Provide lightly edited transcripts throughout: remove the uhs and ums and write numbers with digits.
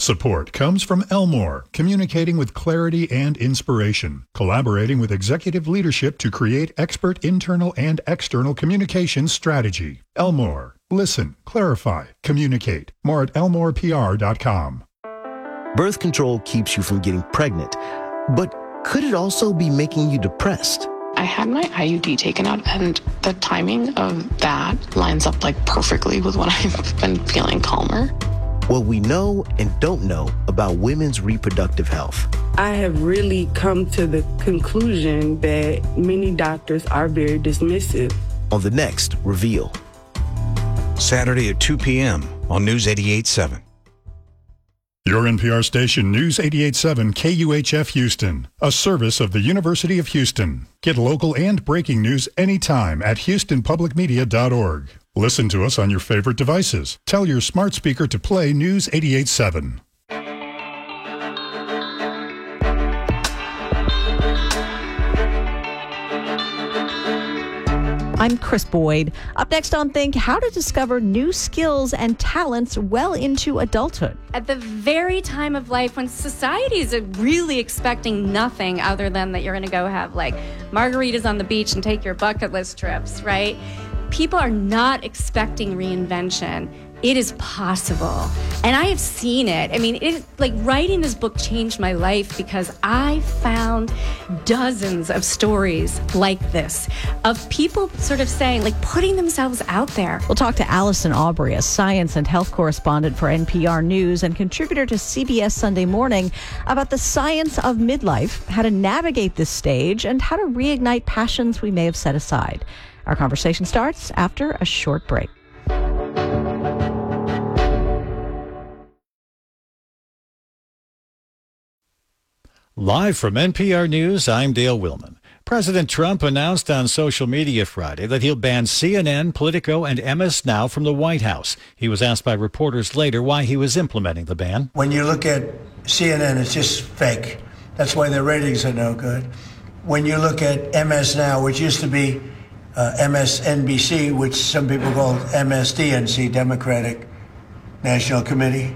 Support comes from Elmore, communicating with clarity and inspiration, collaborating with executive leadership to create expert internal and external communications strategy. Elmore, listen, clarify, communicate. More at elmorepr.com. Birth control keeps you from getting pregnant, but could it also be making you depressed? I had my IUD taken out, and the timing of that lines up like perfectly with when I've been feeling calmer. What we know and don't know about women's reproductive health. I have really come to the conclusion that many doctors are very dismissive. On the next Reveal. Saturday at 2 p.m. on News 88.7. Your NPR station, News 88.7 KUHF Houston, a service of the University of Houston. Get local and breaking news anytime at houstonpublicmedia.org. Listen to us on your favorite devices. Tell your smart speaker to play News 88.7. I'm Chris Boyd. Up next on Think, how to discover new skills and talents well into adulthood. At the very time of life when society is really expecting nothing other than that you're going to go have like margaritas on the beach and take your bucket list trips, right? People are not expecting reinvention. It is possible. And I have seen it. I mean, writing this book changed my life because I found dozens of stories like this of people sort of saying, like, putting themselves out there. We'll talk to Allison Aubrey, a science and health correspondent for NPR News and contributor to CBS Sunday Morning, about the science of midlife, how to navigate this stage, and how to reignite passions we may have set aside. Our conversation starts after a short break. Live from NPR News, I'm Dale Willman. President Trump announced on social media Friday that he'll ban CNN, Politico, and MS Now from the White House. He was asked by reporters later why he was implementing the ban. When you look at CNN, it's just fake. That's why their ratings are no good. When you look at MS Now, which used to be MSNBC, which some people call MSDNC, Democratic National Committee,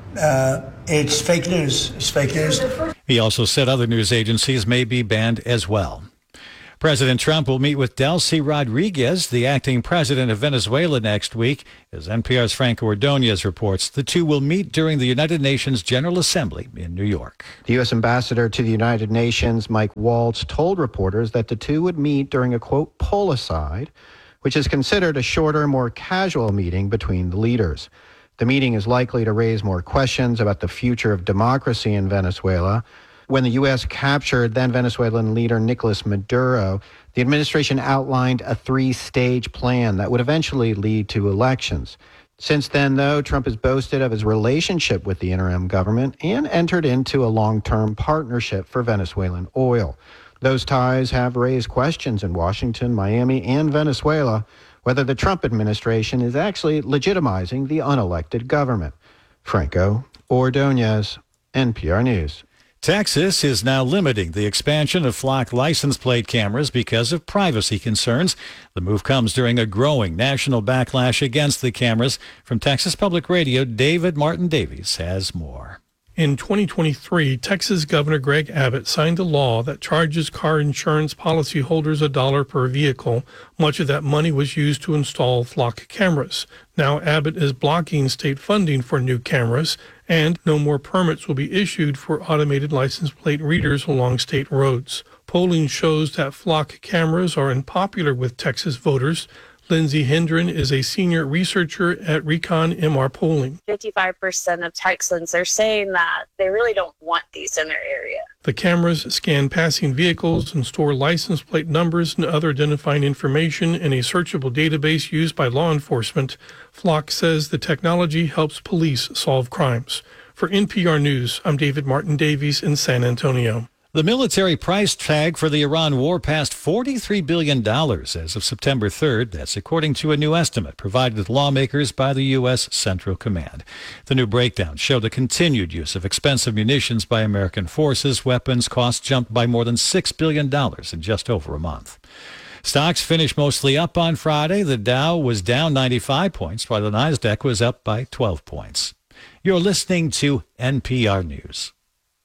it's fake news. It's fake news. He also said other news agencies may be banned as well. President Trump will meet with Delcy Rodriguez, the acting president of Venezuela, next week. As NPR's Franco Ordonez reports, the two will meet during the United Nations General Assembly in New York. The U.S. ambassador to the United Nations, Mike Waltz, told reporters that the two would meet during a, quote, pull-aside, which is considered a shorter, more casual meeting between the leaders. The meeting is likely to raise more questions about the future of democracy in Venezuela. When the U.S. captured then Venezuelan leader Nicolas Maduro, the administration outlined a three-stage plan that would eventually lead to elections. Since then, though, Trump has boasted of his relationship with the interim government and entered into a long-term partnership for Venezuelan oil. Those ties have raised questions in Washington, Miami, and Venezuela whether the Trump administration is actually legitimizing the unelected government. Franco Ordonez, NPR News. Texas is now limiting the expansion of flock license plate cameras because of privacy concerns. The move comes during a growing national backlash against the cameras. From Texas Public Radio, David Martin Davies has more. In 2023, Texas Governor Greg Abbott signed a law that charges car insurance policyholders $1 per vehicle. Much of that money was used to install flock cameras. Now Abbott is blocking state funding for new cameras, and no more permits will be issued for automated license plate readers along state roads. Polling shows that flock cameras are unpopular with Texas voters. Lindsay Hendren is a senior researcher at Recon MR Polling. 55% of Texans are saying that they really don't want these in their area. The cameras scan passing vehicles and store license plate numbers and other identifying information in a searchable database used by law enforcement. Flock says the technology helps police solve crimes. For NPR News, I'm David Martin Davies in San Antonio. The military price tag for the Iran war passed $43 billion as of September 3rd. That's according to a new estimate provided to lawmakers by the U.S. Central Command. The new breakdown showed the continued use of expensive munitions by American forces. Weapons costs jumped by more than $6 billion in just over a month. Stocks finished mostly up on Friday. The Dow was down 95 points, while the Nasdaq was up by 12 points. You're listening to NPR News.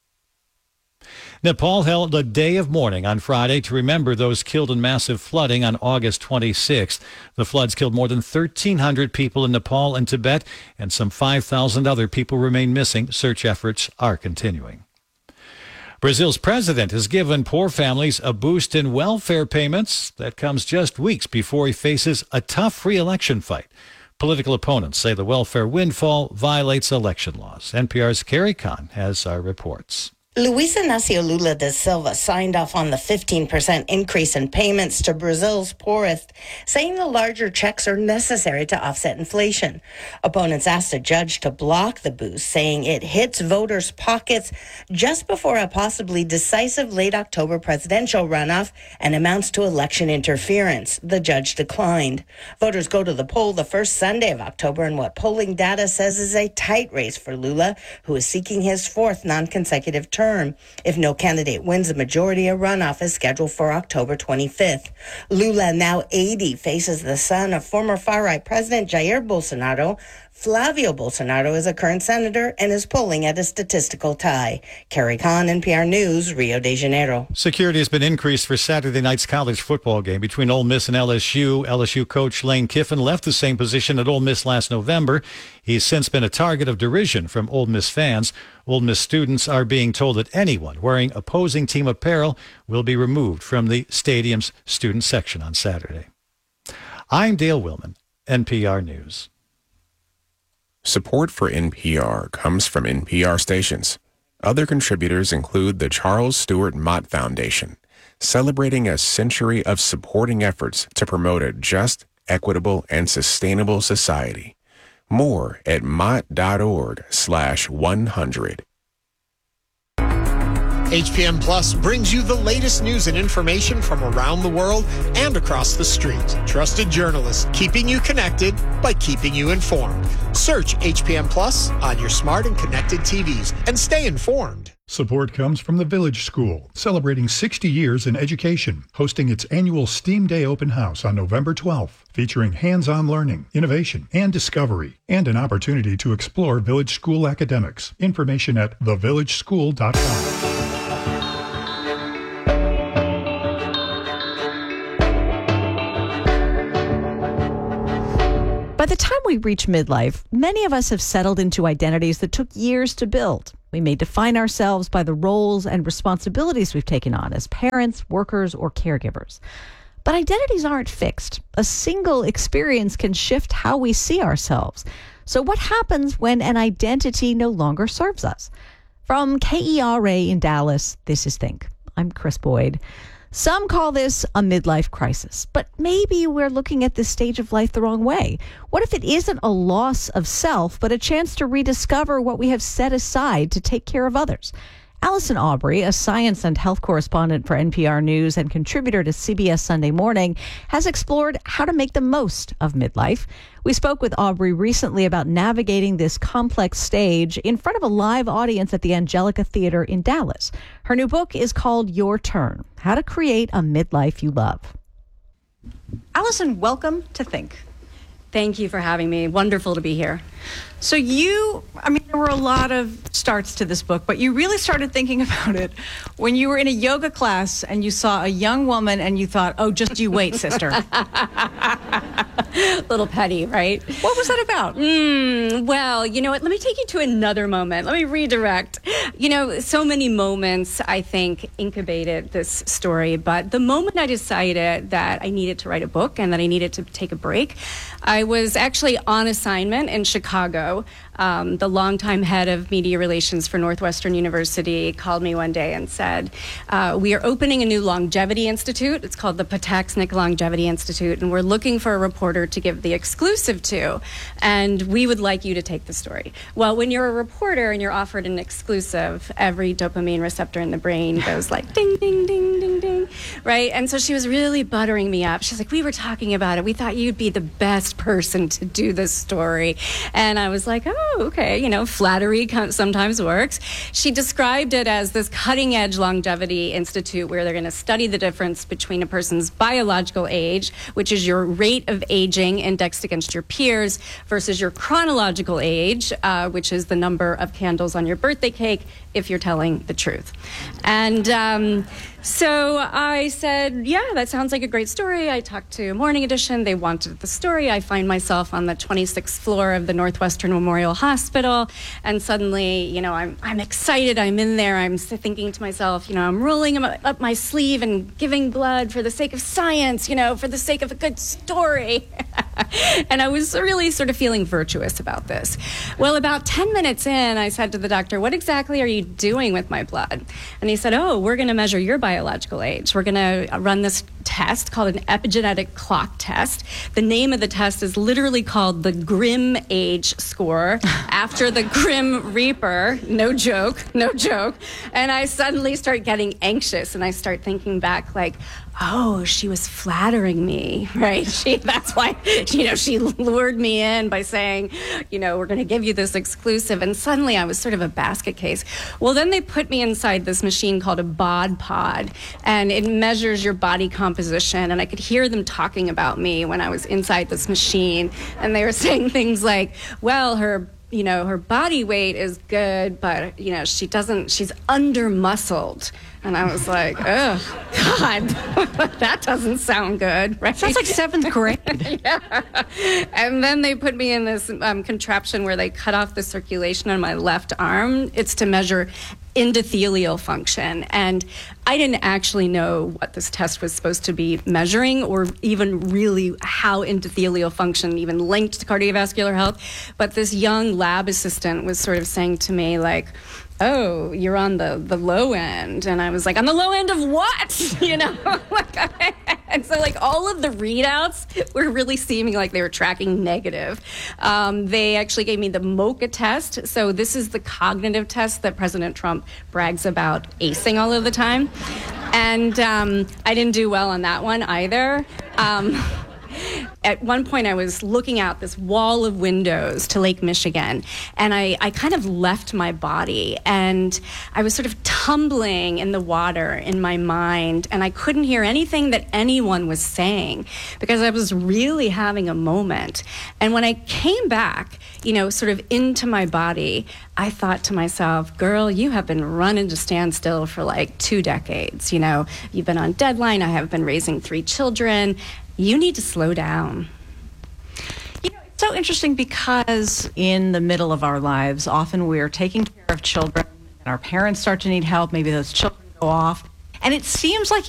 Nepal held a day of mourning on Friday to remember those killed in massive flooding on August 26th. The floods killed more than 1,300 people in Nepal and Tibet, and some 5,000 other people remain missing. Search efforts are continuing. Brazil's president has given poor families a boost in welfare payments. That comes just weeks before he faces a tough re-election fight. Political opponents say the welfare windfall violates election laws. NPR's Carrie Kahn has our reports. Luiz Inácio Lula da Silva signed off on the 15% increase in payments to Brazil's poorest, saying the larger checks are necessary to offset inflation. Opponents asked a judge to block the boost, saying it hits voters' pockets just before a possibly decisive late October presidential runoff and amounts to election interference. The judge declined. Voters go to the poll the first Sunday of October in what polling data says is a tight race for Lula, who is seeking his fourth non-consecutive term. If no candidate wins a majority, a runoff is scheduled for October 25th. Lula, now 80, faces the son of former far-right President Jair Bolsonaro. Flavio Bolsonaro is a current senator and is polling at a statistical tie. Carrie Kahn, NPR News, Rio de Janeiro. Security has been increased for Saturday night's college football game between Ole Miss and LSU. LSU coach Lane Kiffin left the same position at Ole Miss last November. He's since been a target of derision from Ole Miss fans. Ole Miss students are being told that anyone wearing opposing team apparel will be removed from the stadium's student section on Saturday. I'm Dale Willman, NPR News. Support for NPR comes from NPR stations. Other contributors include the Charles Stewart Mott Foundation, celebrating a century of supporting efforts to promote a just, equitable, and sustainable society. More at mott.org/100. HPM Plus brings you the latest news and information from around the world and across the street. Trusted journalists keeping you connected by keeping you informed. Search HPM Plus on your smart and connected TVs and stay informed. Support comes from the Village School, celebrating 60 years in education, hosting its annual STEAM Day open house on November 12th, featuring hands-on learning, innovation, and discovery, and an opportunity to explore Village School academics. Information at thevillageschool.com. By the time we reach midlife, many of us have settled into identities that took years to build. We may define ourselves by the roles and responsibilities we've taken on as parents, workers, or caregivers. But identities aren't fixed. A single experience can shift how we see ourselves. So what happens when an identity no longer serves us? From KERA in Dallas, this is Think. I'm Chris Boyd. Some call this a midlife crisis, but maybe we're looking at this stage of life the wrong way. What if it isn't a loss of self, but a chance to rediscover what we have set aside to take care of others? Allison Aubrey, a science and health correspondent for NPR News and contributor to CBS Sunday Morning, has explored how to make the most of midlife. We spoke with Aubrey recently about navigating this complex stage in front of a live audience at the Angelica Theater in Dallas. Her new book is called Your Turn: How to Create a Midlife You Love. Allison, welcome to Think. Thank you for having me. Wonderful to be here. So there were a lot of starts to this book, but you really started thinking about it when you were in a yoga class and you saw a young woman and you thought, oh, just you wait, sister. Little petty, right? What was that about? Well, you know what? Let me take you to another moment. Let me redirect. So many moments, I think, incubated this story. But the moment I decided that I needed to write a book and that I needed to take a break, I was actually on assignment in Chicago. The longtime head of media relations for Northwestern University called me one day and said, we are opening a new longevity institute. It's called the Pataxnick Longevity Institute, and we're looking for a reporter to give the exclusive to, and we would like you to take the story. Well, when you're a reporter and you're offered an exclusive, every dopamine receptor in the brain goes like ding, ding, ding, ding, ding. right? And so she was really buttering me up. She's like, we were talking about it. We thought you'd be the best person to do this story. And I was like, oh, okay, you know, flattery sometimes works. She described it as this cutting-edge longevity institute where they're going to study the difference between a person's biological age, which is your rate of aging indexed against your peers, versus your chronological age, which is the number of candles on your birthday cake, if you're telling the truth. And so I said, yeah, that sounds like a great story. I talked to Morning Edition. They wanted the story. I find myself on the 26th floor of the Northwestern Memorial Hospital. And suddenly, you know, I'm excited. I'm in there. I'm thinking to myself, you know, I'm rolling up my sleeve and giving blood for the sake of science, you know, for the sake of a good story. And I was really sort of feeling virtuous about this. Well, about 10 minutes in, I said to the doctor, what exactly are you doing with my blood? And he said, oh, we're going to measure your biological age. We're going to run this test called an epigenetic clock test. The name of the test is literally called the Grim Age Score, after the Grim Reaper. No joke, no joke. And I suddenly start getting anxious, and I start thinking back like, oh, she was flattering me, right? That's why, you know, she lured me in by saying, you know, we're going to give you this exclusive. And suddenly I was sort of a basket case. Well, then they put me inside this machine called a bod pod, and it measures your body composition. And I could hear them talking about me when I was inside this machine. And they were saying things like, well, her body weight is good, but, you know, she's under-muscled. And I was like, oh, God, that doesn't sound good, right? Sounds like 7th grade. Yeah. And then they put me in this contraption where they cut off the circulation on my left arm. It's to measure endothelial function. And I didn't actually know what this test was supposed to be measuring, or even really how endothelial function even linked to cardiovascular health. But this young lab assistant was sort of saying to me, like, oh, you're on the low end. And I was like, on the low end of what? You know? And so, like, all of the readouts were really seeming like they were tracking negative. They actually gave me the MOCA test. So this is the cognitive test that President Trump brags about acing all of the time. And I didn't do well on that one either. At one point, I was looking out this wall of windows to Lake Michigan, and I kind of left my body, and I was sort of tumbling in the water in my mind, and I couldn't hear anything that anyone was saying because I was really having a moment. And when I came back, you know, sort of into my body, I thought to myself, girl, you have been running to stand still for like 2 decades. You know, you've been on deadline. I have been raising 3 children. You need to slow down. You know, it's so interesting because in the middle of our lives, often we're taking care of children and our parents start to need help. Maybe those children go off. And it seems like